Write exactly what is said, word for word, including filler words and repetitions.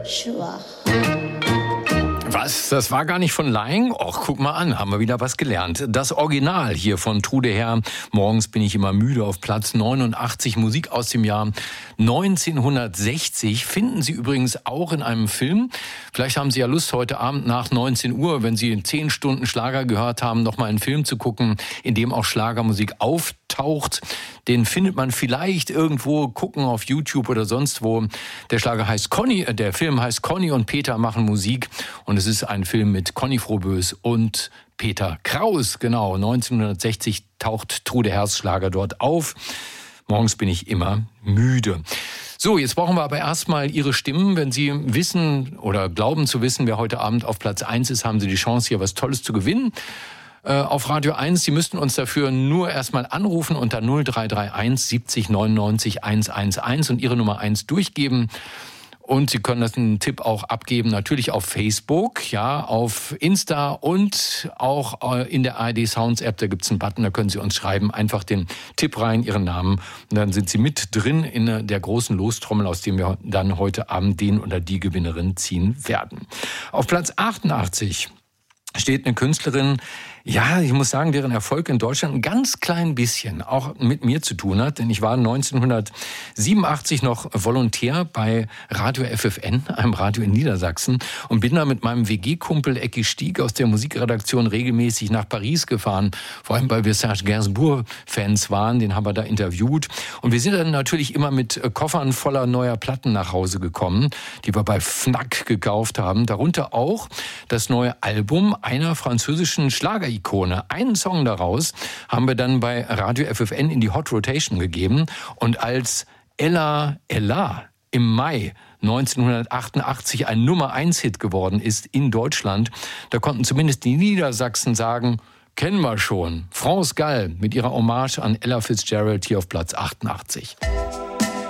schwach. Was? Das war gar nicht von Laing? Och, guck mal an, haben wir wieder was gelernt. Das Original hier von Trude Herr. Morgens bin ich immer müde auf Platz neunundachtzig. Musik aus dem Jahr neunzehnhundertsechzig. Finden Sie übrigens auch in einem Film. Vielleicht haben Sie ja Lust, heute Abend nach neunzehn Uhr, wenn Sie zehn Stunden Schlager gehört haben, noch mal einen Film zu gucken, in dem auch Schlagermusik auftaucht. Den findet man vielleicht irgendwo, gucken auf YouTube oder sonst wo. Der Schlager heißt Conny, äh, der Film heißt Conny und Peter machen Musik. Und es ist ein Film mit Conny Froboess und Peter Kraus. Genau, neunzehnhundertsechzig taucht Trude Herrs Schlager dort auf. Morgens bin ich immer müde. So, jetzt brauchen wir aber erstmal Ihre Stimmen. Wenn Sie wissen oder glauben zu wissen, wer heute Abend auf Platz eins ist, haben Sie die Chance, hier was Tolles zu gewinnen. Auf Radio eins. Sie müssten uns dafür nur erstmal anrufen unter null drei drei eins siebzig neunundneunzig hundertelf und Ihre Nummer eins durchgeben. Und Sie können das einen Tipp auch abgeben, natürlich auf Facebook, ja, auf Insta und auch in der A R D Sounds App. Da gibt's einen Button, da können Sie uns schreiben, einfach den Tipp rein, Ihren Namen. Und dann sind Sie mit drin in der großen Lostrommel, aus dem wir dann heute Abend den oder die Gewinnerin ziehen werden. Auf Platz achtundachtzig steht eine Künstlerin, ja, ich muss sagen, deren Erfolg in Deutschland ein ganz klein bisschen auch mit mir zu tun hat. Denn ich war neunzehnhundertsiebenundachtzig noch Volontär bei Radio F F N, einem Radio in Niedersachsen, und bin da mit meinem W G-Kumpel Ecki Stieg aus der Musikredaktion regelmäßig nach Paris gefahren. Vor allem, weil wir Serge Gainsbourg-Fans waren, den haben wir da interviewt. Und wir sind dann natürlich immer mit Koffern voller neuer Platten nach Hause gekommen, die wir bei Fnac gekauft haben. Darunter auch das neue Album einer französischen Schlager Ikone. Einen Song daraus haben wir dann bei Radio F F N in die Hot Rotation gegeben. Und als Ella Ella im Mai neunzehnhundertachtundachtzig ein Nummer eins Hit geworden ist in Deutschland, da konnten zumindest die Niedersachsen sagen, kennen wir schon. France Gall mit ihrer Hommage an Ella Fitzgerald hier auf Platz achtundachtzig.